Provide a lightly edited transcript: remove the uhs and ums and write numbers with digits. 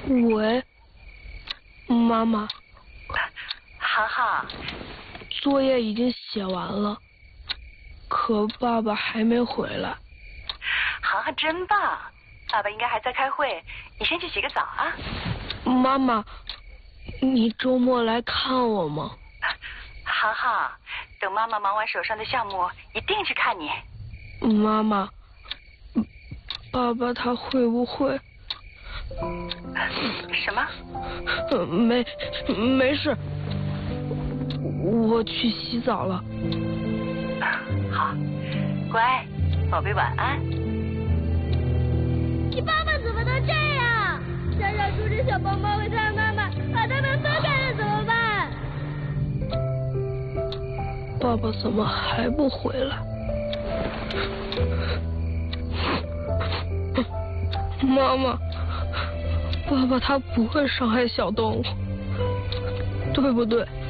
喂，妈妈。 航航， 作业已经写完了，可爸爸还没回来。 航航真棒，爸爸应该还在开会，你先去洗个澡啊。 妈妈，你周末来看我吗？ 航航，等妈妈忙完手上的项目，一定去看你。 妈妈，爸爸他会不会？ 什么？ 没事，我去洗澡了。 好，乖，宝贝晚安。 你爸爸怎么能这样？想想阻止小猫猫和它妈妈把它们分开了怎么办？ 爸爸怎么还不回来？妈妈，爸爸他不会伤害小动物，对不对？